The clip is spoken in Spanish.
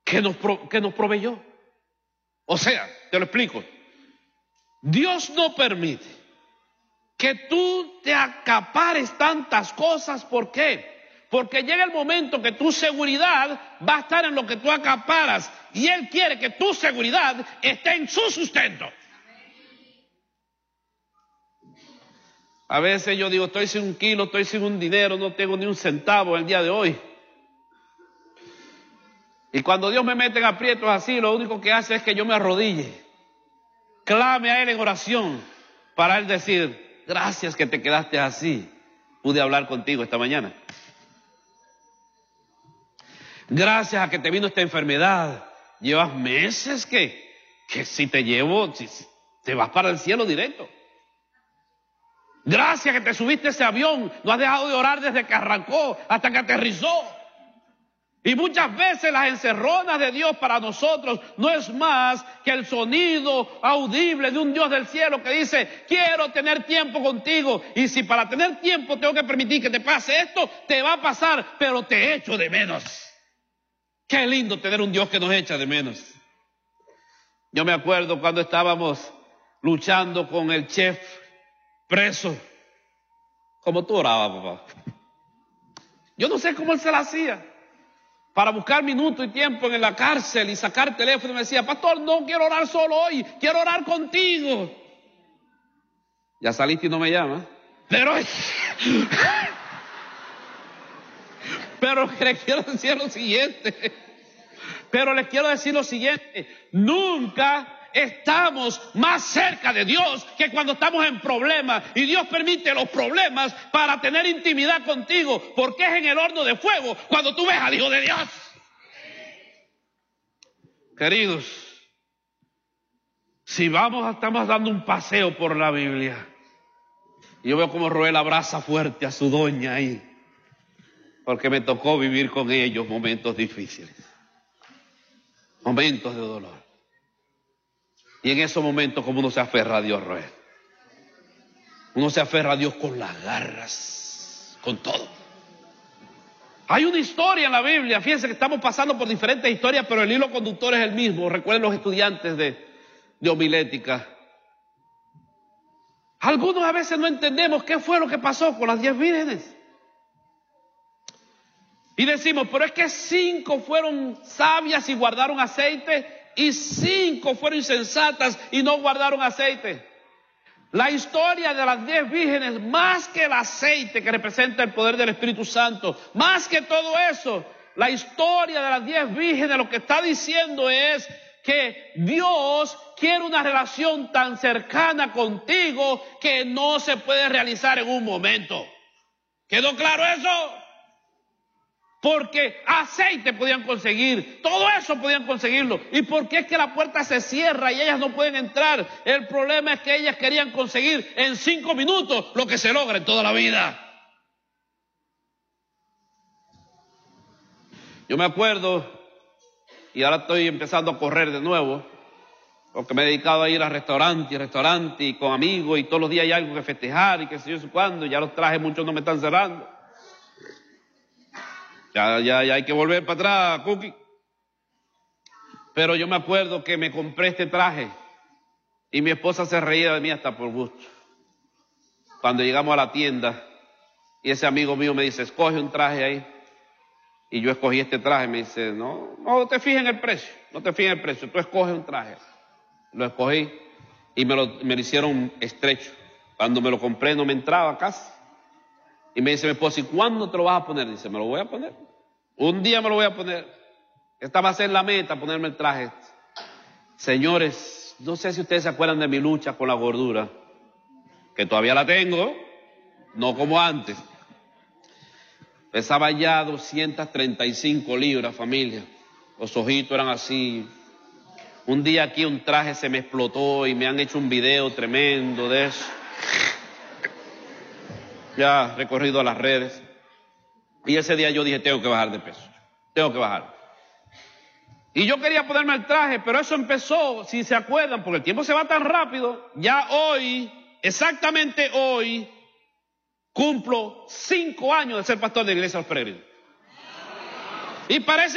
que nos proveyó. O sea, te lo explico. Dios no permite que tú te acapares tantas cosas. ¿Por qué? Porque llega el momento que tu seguridad va a estar en lo que tú acaparas. Y Él quiere que tu seguridad esté en su sustento. A veces yo digo, estoy sin un kilo, estoy sin un dinero, no tengo ni un centavo el día de hoy. Y cuando Dios me mete en aprietos así, lo único que hace es que yo me arrodille, clame a Él en oración, para Él decir, gracias que te quedaste así, pude hablar contigo esta mañana. Gracias a que te vino esta enfermedad, llevas meses que si te llevo, te vas para el cielo directo. Gracias que te subiste a ese avión, no has dejado de orar desde que arrancó hasta que aterrizó. Y muchas veces las encerronas de Dios para nosotros no es más que el sonido audible de un Dios del cielo que dice, quiero tener tiempo contigo. Y si para tener tiempo tengo que permitir que te pase esto, te va a pasar, pero te echo de menos. Qué lindo tener un Dios que nos echa de menos. Yo me acuerdo cuando estábamos luchando con el chef preso. Como tú orabas, papá. Yo no sé cómo él se la hacía para buscar minuto y tiempo en la cárcel y sacar teléfono. Y me decía, pastor, no quiero orar solo hoy, quiero orar contigo. Ya saliste y no me llamas. Pero les quiero decir lo siguiente. Nunca estamos más cerca de Dios que cuando estamos en problemas. Y Dios permite los problemas para tener intimidad contigo, porque es en el horno de fuego cuando tú ves al Hijo de Dios. Queridos, si estamos dando un paseo por la Biblia, y yo veo como Roel abraza fuerte a su doña ahí, porque me tocó vivir con ellos momentos difíciles, momentos de dolor. Y en esos momentos, como uno se aferra a Dios, Roel. Uno se aferra a Dios con las garras, con todo. Hay una historia en la Biblia, fíjense que estamos pasando por diferentes historias, pero el hilo conductor es el mismo. Recuerden los estudiantes de homilética. Algunos a veces no entendemos qué fue lo que pasó con las 10 vírgenes. Y decimos, pero es que 5 fueron sabias y guardaron aceite, y 5 fueron insensatas y no guardaron aceite. La historia de las 10 vírgenes, más que el aceite que representa el poder del Espíritu Santo, más que todo eso, la historia de las 10 vírgenes lo que está diciendo es que Dios quiere una relación tan cercana contigo que no se puede realizar en un momento. ¿Quedó claro eso? Porque aceite podían conseguir, todo eso podían conseguirlo. ¿Y por qué es que la puerta se cierra y ellas no pueden entrar? El problema es que ellas querían conseguir en 5 minutos lo que se logra en toda la vida. Yo me acuerdo, y ahora estoy empezando a correr de nuevo, porque me he dedicado a ir a restaurante y con amigos, y todos los días hay algo que festejar y qué sé yo cuándo, y ya los trajes muchos no me están cerrando. Ya hay que volver para atrás, Cookie. Pero yo me acuerdo que me compré este traje y mi esposa se reía de mí hasta por gusto. Cuando llegamos a la tienda y ese amigo mío me dice, escoge un traje ahí. Y yo escogí este traje, me dice, no te fijes en el precio, tú escoges un traje. Lo escogí y me lo hicieron estrecho. Cuando me lo compré no me entraba casi. Y me dice mi esposa, ¿y cuándo te lo vas a poner? Dice, me lo voy a poner. Un día me lo voy a poner. Esta va a ser la meta, ponerme el traje. Señores, no sé si ustedes se acuerdan de mi lucha con la gordura, que todavía la tengo, no como antes. Pesaba ya 235 libras, familia. Los ojitos eran así. Un día aquí un traje se me explotó y me han hecho un video tremendo de eso. Ya recorrido a las redes. Y ese día yo dije, tengo que bajar de peso. Tengo que bajar. Y yo quería ponerme el traje, pero eso empezó, si se acuerdan, porque el tiempo se va tan rápido. Ya hoy, exactamente hoy, cumplo 5 años de ser pastor de la Iglesia de los Peregrinos. Y parece